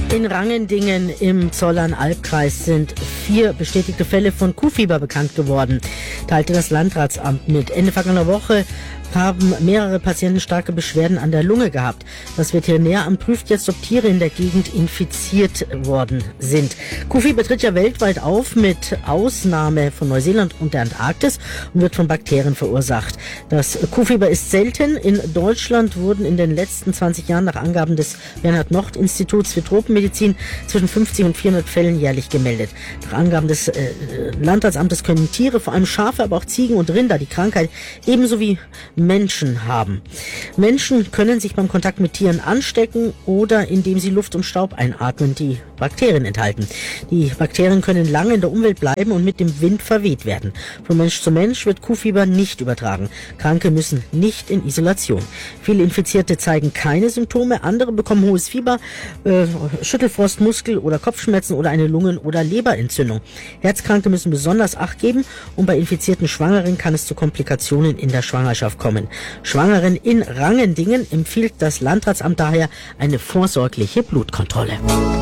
In Rangendingen im Zollern-Albkreis sind 4 bestätigte Fälle von Kuhfieber bekannt geworden, teilte das Landratsamt mit. Ende vergangener Woche haben mehrere Patienten starke Beschwerden an der Lunge gehabt. Das Veterinäramt prüft jetzt, ob Tiere in der Gegend infiziert worden sind. Kuhfieber tritt ja weltweit auf, mit Ausnahme von Neuseeland und der Antarktis, und wird von Bakterien verursacht. Das Kuhfieber ist selten. In Deutschland wurden in den letzten 20 Jahren nach Angaben des Bernhard-Nocht-Instituts für Tropenmedizin zwischen 50 und 400 Fällen jährlich gemeldet. Nach Angaben des Landratsamtes können Tiere, vor allem Schafe, aber auch Ziegen und Rinder, die Krankheit ebenso wie Menschen haben. Menschen können sich beim Kontakt mit Tieren anstecken oder indem sie Luft und Staub einatmen, die Bakterien enthalten. Die Bakterien können lange in der Umwelt bleiben und mit dem Wind verweht werden. Von Mensch zu Mensch wird Kuhfieber nicht übertragen. Kranke müssen nicht in Isolation. Viele Infizierte zeigen keine Symptome, andere bekommen hohes Fieber, Schüttelfrost, Muskel- oder Kopfschmerzen oder eine Lungen- oder Leberentzündung. Herzkranke müssen besonders Acht geben und bei infizierten Schwangeren kann es zu Komplikationen in der Schwangerschaft kommen. Schwangeren in Rangendingen empfiehlt das Landratsamt daher eine vorsorgliche Blutkontrolle.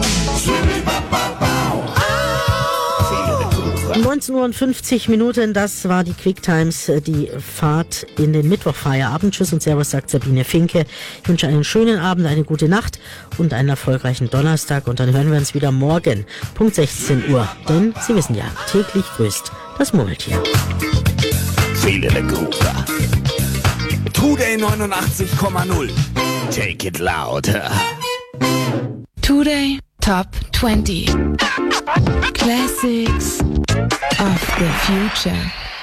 19:50 Uhr, das war die Quick Times, die Fahrt in den Mittwochfeierabend. Tschüss und Servus, sagt Sabine Finke. Ich wünsche einen schönen Abend, eine gute Nacht und einen erfolgreichen Donnerstag. Und dann hören wir uns wieder morgen, Punkt 16 Uhr. Denn Sie wissen ja, täglich grüßt das Murmeltier. Viele der Gruppe. Today 89,0. Take it louder. Today Top 20. Classics of the Future.